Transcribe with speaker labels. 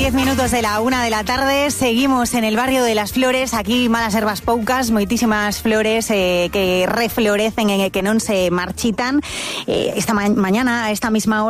Speaker 1: 10 minutos de la 1 de la tarde, seguimos en el barrio de las Flores, aquí malas herbas poucas, moitísimas flores que reflorecen e que non se marchitan. Esta mañana, a esta misma hora,